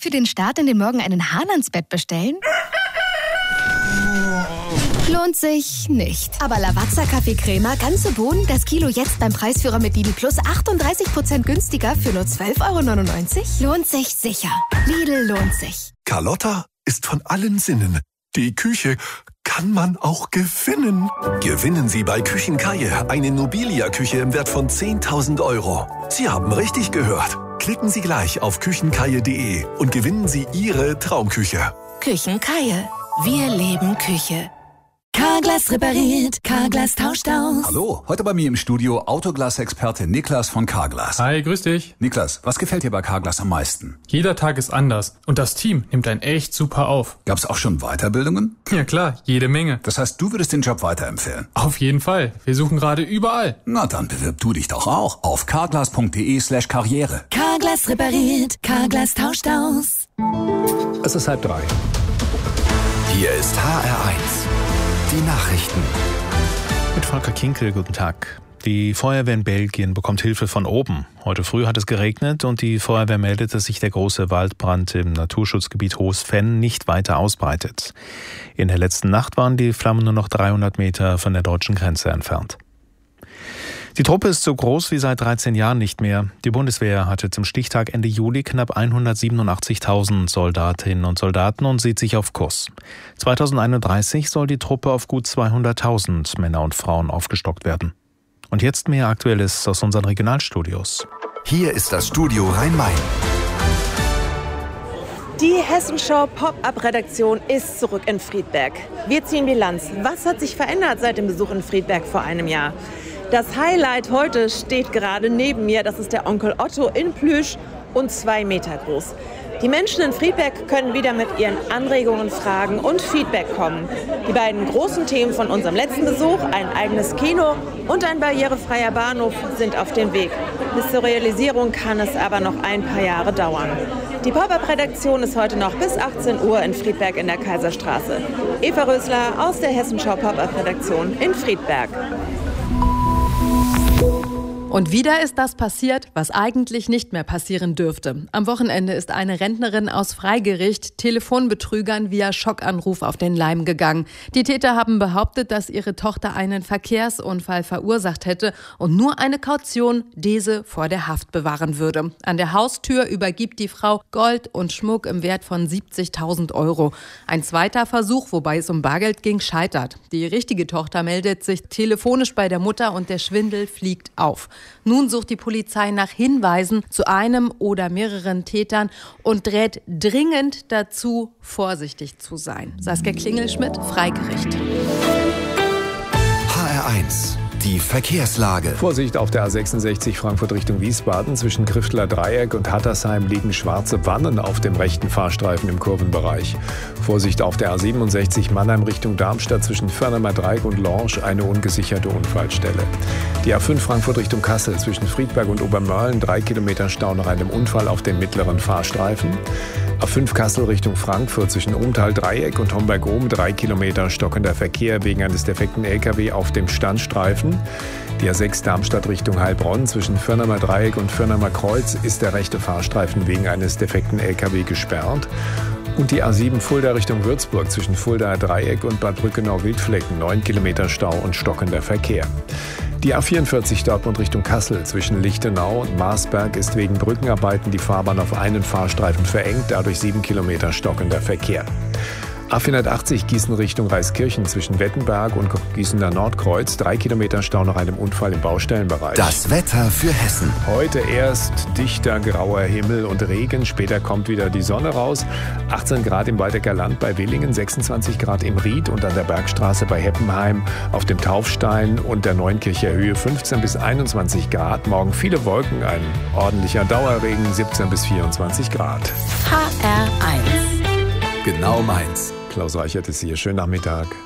für den Start in den Morgen einen Hahn ans Bett bestellen? Lohnt sich nicht. Aber Lavazza Kaffeecrema, ganze Bohnen, das Kilo jetzt beim Preisführer mit Lidl Plus 38% günstiger für nur 12,99 €? Lohnt sich sicher. Lidl lohnt sich. Carlotta ist von allen Sinnen. Die Küche kann man auch gewinnen. Gewinnen Sie bei Küchenkaje eine Nobilia-Küche im Wert von 10.000 €. Sie haben richtig gehört. Klicken Sie gleich auf küchenkaje.de und gewinnen Sie Ihre Traumküche. Küchenkaje. Wir leben Küche. Carglass repariert, Carglass tauscht aus. Hallo, heute bei mir im Studio Autoglas-Experte Niklas von Carglass. Hi, grüß dich. Niklas, was gefällt dir bei Carglass am meisten? Jeder Tag ist anders und das Team nimmt einen echt super auf. Gab's auch schon Weiterbildungen? Ja klar, jede Menge. Das heißt, du würdest den Job weiterempfehlen? Auf jeden Fall. Wir suchen gerade überall. Na, dann bewirb du dich doch auch auf carglass.de/karriere. Carglass repariert, Carglass tauscht aus. Es ist 2:30. Hier ist HR1. Die Nachrichten. Mit Volker Kinkel, guten Tag. Die Feuerwehr in Belgien bekommt Hilfe von oben. Heute früh hat es geregnet und die Feuerwehr meldet, dass sich der große Waldbrand im Naturschutzgebiet Hohes Venn nicht weiter ausbreitet. In der letzten Nacht waren die Flammen nur noch 300 Meter von der deutschen Grenze entfernt. Die Truppe ist so groß wie seit 13 Jahren nicht mehr. Die Bundeswehr hatte zum Stichtag Ende Juli knapp 187.000 Soldatinnen und Soldaten und sieht sich auf Kurs. 2031 soll die Truppe auf gut 200.000 Männer und Frauen aufgestockt werden. Und jetzt mehr Aktuelles aus unseren Regionalstudios. Hier ist das Studio Rhein-Main. Die Hessenschau Pop-Up-Redaktion ist zurück in Friedberg. Wir ziehen Bilanz. Was hat sich verändert seit dem Besuch in Friedberg vor einem Jahr? Das Highlight heute steht gerade neben mir. Das ist der Onkel Otto in Plüsch und 2 Meter groß. Die Menschen in Friedberg können wieder mit ihren Anregungen, Fragen und Feedback kommen. Die beiden großen Themen von unserem letzten Besuch, ein eigenes Kino und ein barrierefreier Bahnhof, sind auf dem Weg. Bis zur Realisierung kann es aber noch ein paar Jahre dauern. Die Pop-Up-Redaktion ist heute noch bis 18 Uhr in Friedberg in der Kaiserstraße. Eva Rösler aus der Hessenschau Pop-Up-Redaktion in Friedberg. Und wieder ist das passiert, was eigentlich nicht mehr passieren dürfte. Am Wochenende ist eine Rentnerin aus Freigericht Telefonbetrügern via Schockanruf auf den Leim gegangen. Die Täter haben behauptet, dass ihre Tochter einen Verkehrsunfall verursacht hätte und nur eine Kaution diese vor der Haft bewahren würde. An der Haustür übergibt die Frau Gold und Schmuck im Wert von 70.000 €. Ein zweiter Versuch, wobei es um Bargeld ging, scheitert. Die richtige Tochter meldet sich telefonisch bei der Mutter und der Schwindel fliegt auf. Nun sucht die Polizei nach Hinweisen zu einem oder mehreren Tätern und rät dringend dazu, vorsichtig zu sein. Saskia Klingelschmidt, Freigericht. HR1. Die Verkehrslage. Vorsicht auf der A66 Frankfurt Richtung Wiesbaden. Zwischen Griftler Dreieck und Hattersheim liegen schwarze Wannen auf dem rechten Fahrstreifen im Kurvenbereich. Vorsicht auf der A67 Mannheim Richtung Darmstadt zwischen Förnermer Dreieck und Lorsch, eine ungesicherte Unfallstelle. Die A5 Frankfurt Richtung Kassel zwischen Friedberg und Obermörlen 3 Kilometer Stau nach einem Unfall auf dem mittleren Fahrstreifen. A5 Kassel Richtung Frankfurt zwischen Umtal Dreieck und Homberg-Ohm 3 Kilometer stockender Verkehr wegen eines defekten LKW auf dem Standstreifen. Die A6 Darmstadt Richtung Heilbronn zwischen Förnermer Dreieck und Förnermer Kreuz ist der rechte Fahrstreifen wegen eines defekten LKW gesperrt. Und die A7 Fulda Richtung Würzburg zwischen Fuldaer Dreieck und Bad Brückenau-Wildflecken 9 Kilometer Stau und stockender Verkehr. Die A44 Dortmund Richtung Kassel zwischen Lichtenau und Marsberg ist wegen Brückenarbeiten die Fahrbahn auf einen Fahrstreifen verengt, dadurch 7 Kilometer stockender Verkehr. A480 Gießen Richtung Reiskirchen zwischen Wettenberg und Gießener Nordkreuz 3 Kilometer Stau nach einem Unfall im Baustellenbereich. Das Wetter für Hessen. Heute erst dichter grauer Himmel und Regen, später kommt wieder die Sonne raus. 18 Grad im Waldecker Land bei Willingen, 26 Grad im Ried und an der Bergstraße bei Heppenheim, auf dem Taufstein und der Neunkircher Höhe 15 bis 21 Grad. Morgen viele Wolken, ein ordentlicher Dauerregen, 17 bis 24 Grad. HR1. Genau meins. Klaus Reichert ist hier. Schönen Nachmittag.